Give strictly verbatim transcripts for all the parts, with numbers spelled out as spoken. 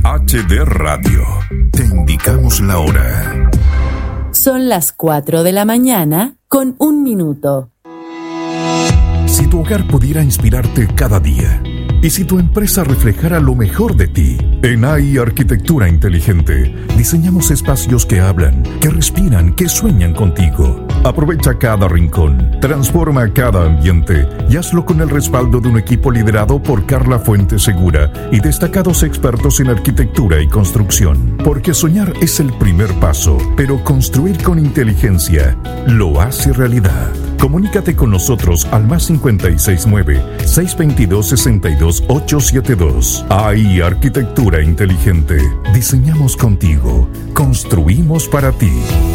H D Radio. Te indicamos la hora. Son las cuatro de la mañana con un minuto. Si tu hogar pudiera inspirarte cada día, y si tu empresa reflejara lo mejor de ti, en A I Arquitectura Inteligente diseñamos espacios que hablan, que respiran, que sueñan contigo. Aprovecha cada rincón, transforma cada ambiente y hazlo con el respaldo de un equipo liderado por Carla Fuente Segura y destacados expertos en arquitectura y construcción. Porque soñar es el primer paso, pero construir con inteligencia lo hace realidad. Comunícate con nosotros al más cincuenta y seis nueve, seis veintidós, sesenta y dos, ochocientos setenta y dos. A I Arquitectura Inteligente. Diseñamos contigo. Construimos para ti.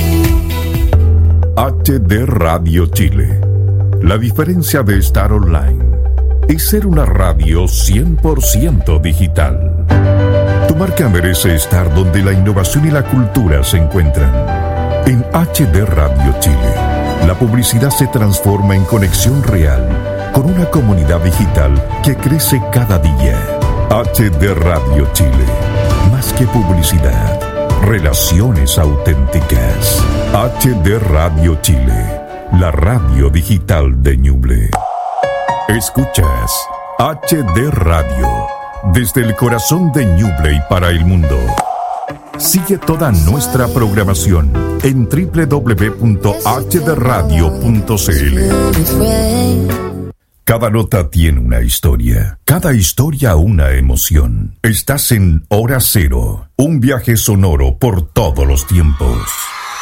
H D Radio Chile. La diferencia de estar online es ser una radio cien por ciento digital. Tu marca merece estar donde la innovación y la cultura se encuentran. En H D Radio Chile, la publicidad se transforma en conexión real con una comunidad digital que crece cada día. H D Radio Chile, más que publicidad, relaciones auténticas. H D Radio Chile, la radio digital de Ñuble. Escuchas H D Radio, desde el corazón de Ñuble y para el mundo. Sigue toda nuestra programación en doble u doble u doble u punto h d radio punto c l. Cada nota tiene una historia, cada historia una emoción. Estás en Hora Cero, un viaje sonoro por todos los tiempos.